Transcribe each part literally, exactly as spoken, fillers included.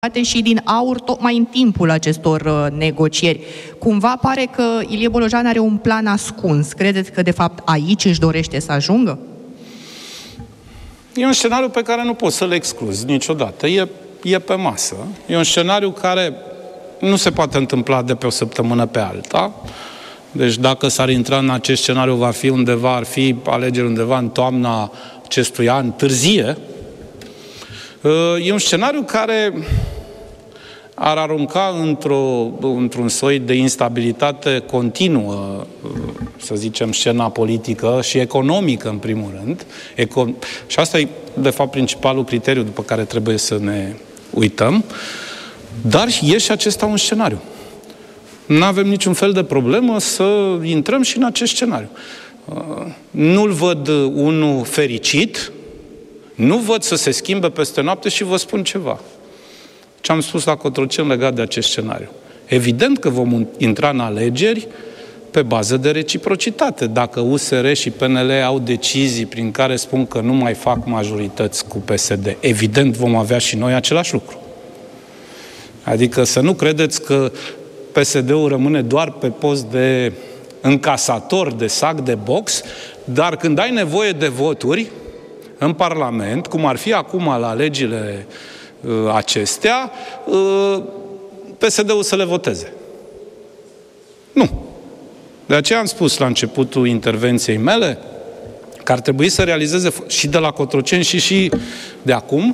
și din aur tocmai în timpul acestor uh, negocieri. Cumva pare că Ilie Bolojan are un plan ascuns. Credeți că de fapt aici își dorește să ajungă? E un scenariu pe care nu poți să-l excluzi niciodată. E, e pe masă. E un scenariu care nu se poate întâmpla de pe o săptămână pe alta. Deci dacă s-ar intra în acest scenariu, va fi undeva, ar fi alegeri undeva în toamna acestui an, târzie. E un scenariu care ar arunca într-o, într-un soi de instabilitate continuă, să zicem, scena politică și economică, în primul rând. Econ- și asta e, de fapt, principalul criteriu după care trebuie să ne uităm. Dar e și acesta un scenariu. Nu avem niciun fel de problemă să intrăm și în acest scenariu. Nu-l văd unul fericit, nu văd să se schimbe peste noapte și vă spun ceva. Ce am spus la Cotroceni legat de acest scenariu. Evident că vom intra în alegeri pe bază de reciprocitate. Dacă U S R și P N L au decizii prin care spun că nu mai fac majorități cu P S D, evident vom avea și noi același lucru. Adică să nu credeți că P S D-ul rămâne doar pe post de încasator, de sac de box, dar când ai nevoie de voturi în Parlament, cum ar fi acum la alegerile uh, acestea, uh, P S D-ul să le voteze. Nu. De aceea am spus la începutul intervenției mele că ar trebui să realizeze și de la Cotroceni și și de acum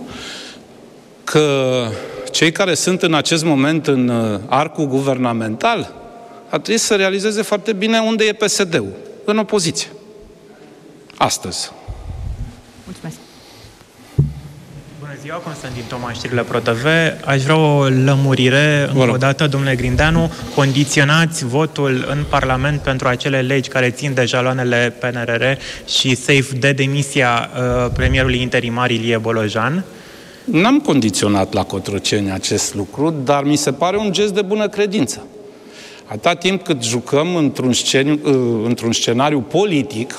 că cei care sunt în acest moment în arcul guvernamental ar trebui să realizeze foarte bine unde e P S D-ul. În opoziție. Astăzi. Mulțumesc. Bună ziua, Constantin Toma, știrile ProTV. Aș vrea o lămurire încă o dată, domnule Grindeanu. Condiționați votul în Parlament pentru acele legi care țin de jaloanele P N R R și SAFE de demisia uh, premierului interimar Ilie Bolojan? N-am condiționat la Cotroceni acest lucru, dar mi se pare un gest de bună credință. Atâta timp cât jucăm într-un, scen- într-un scenariu politic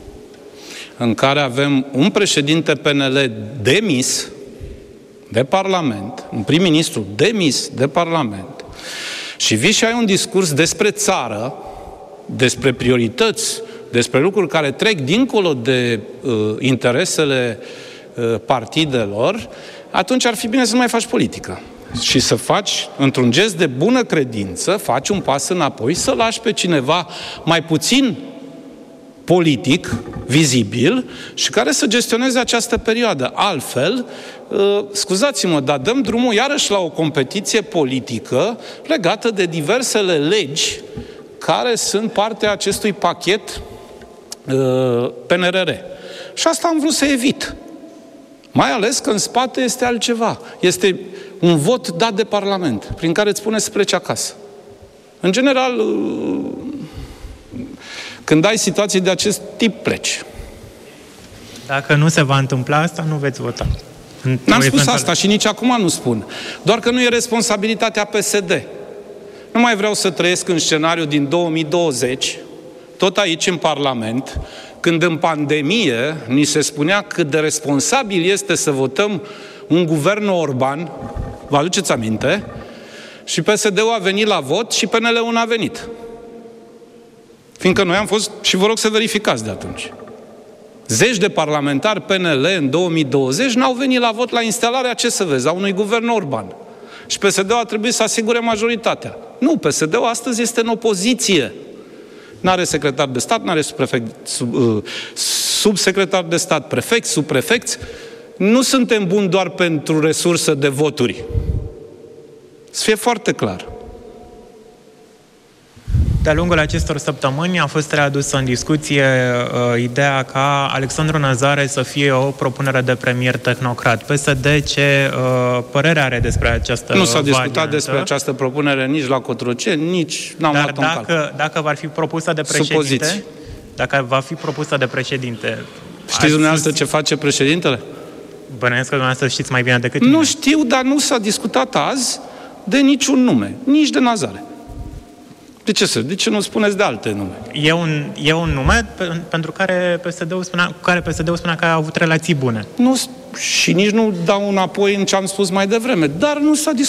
în care avem un președinte P N L demis de Parlament, un prim-ministru demis de Parlament, și vii și ai un discurs despre țară, despre priorități, despre lucruri care trec dincolo de uh, interesele uh, partidelor, atunci ar fi bine să nu mai faci politică. Și să faci, într-un gest de bună credință, faci un pas înapoi, să lași pe cineva mai puțin politic, vizibil, și care să gestioneze această perioadă. Altfel, uh, scuzați-mă, dar dăm drumul iarăși la o competiție politică legată de diversele legi care sunt parte a acestui pachet uh, P N R R. Și asta am vrut să evit. Mai ales că în spate este altceva. Este un vot dat de Parlament, prin care îți spune să pleci acasă. În general, uh, când ai situații de acest tip, pleci. Dacă nu se va întâmpla asta, nu veți vota. N-am spus asta și nici acum nu spun. Doar că nu e responsabilitatea P S D. Nu mai vreau să trăiesc în scenariul din două mii douăzeci, tot aici în Parlament, când în pandemie ni se spunea cât de responsabil este să votăm un guvern Orban, vă aduceți aminte, și P S D-ul a venit la vot și P N L-ul n-a venit. Fiindcă noi am fost, și vă rog să verificați de atunci, zeci de parlamentari P N L în două mii douăzeci n-au venit la vot la instalarea, ce să vezi, a unui guvern Orban. Și P S D-ul a trebuit să asigure majoritatea. Nu, P S D-ul astăzi este în opoziție. N-are secretar de stat, n-are subprefect, sub, uh, subsecretar de stat, prefect, subprefecți. Nu suntem buni doar pentru resursă de voturi. Să fie foarte clar. De-a lungul acestor săptămâni a fost readusă în discuție uh, ideea ca Alexandru Nazare să fie o propunere de premier tehnocrat. P S D ce uh, părere are despre această Nu s-a discutat variantă? despre această propunere nici la Cotroceni, nici n-am Dar luat-o în calcul. dacă, dacă va fi propusă de președinte, Supoziți. dacă va fi propusă de președinte... Știți dumneavoastră ce face președintele? Bănuiesc că dumneavoastră știți mai bine decât mine. Nu știu, dar nu s-a discutat azi de niciun nume, nici de Nazare. De ce, să? De ce nu spuneți de alte nume? E un, e un nume pe, pentru care P S D-ul spunea, cu care P S D-ul spunea că a avut relații bune. Nu și nici nu dau înapoi în ce am spus mai devreme. Dar nu s-a discutat